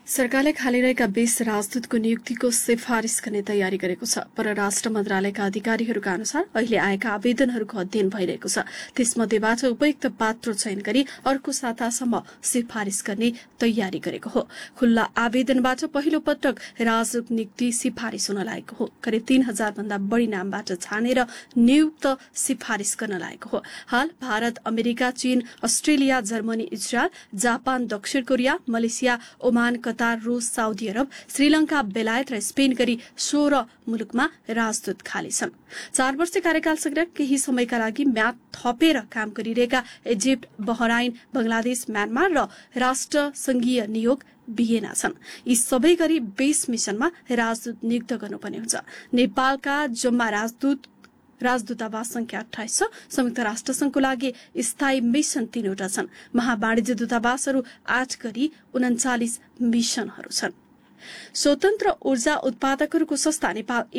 सरकारले खाली रहेका 20 राजदूतको नियुक्तिको सिफारिस गर्ने तयारी गरेको छ। परराष्ट्र मन्त्रालयका अधिकारीहरूका अनुसार अहिले आएका आवेदनहरूको अध्ययन भइरहेको छ। त्यसमध्येबाट उपयुक्त पात्र चयन गरी अर्को सातासम्म सिफारिस गर्ने तयारी गरेको हो। खुल्ला आवेदनबाट पहिलो पटक राजदूत नियुक्ति सिफारिस हुन लागेको हो। करिब 3000 भन्दा बढी नामबाट छानेर नियुक्त सिफारिस गर्न लागेको हो। हाल भारत, अमेरिका, चीन, अस्ट्रेलिया, जर्मनी, इजरायल, जापान, दक्षिण कोरिया, मलेसिया, ओमान, कतार, रूस, साउदी अरब, श्रीलंका, बेलायत र स्पेन गरी 16 मुलुकमा राजदूत खाली छन्। 4 वर्ष कार्यकालसँग केही समयका लागि म्याद थपेर काम गरिरहेका इजिप्ट, बहराइन, बंगलादेश, म्यानमार र राष्ट्र संघीय नियोग बिहेना छन्। यी सबै गरी 20 मिसनमा राजदूत नियुक्त गर्नुपर्ने हुन्छ। नेपालका जम्मा राजदूतावास संख्या 28 छ। संयुक्त राष्ट्र संघको लागि स्थायी मिशन 3वटा छन्। महावाणिज्य दूतावासहरू 8 गरी 39 मिशनहरू छन्। स्वतन्त्र ऊर्जा उत्पादकहरूको संस्था नेपाल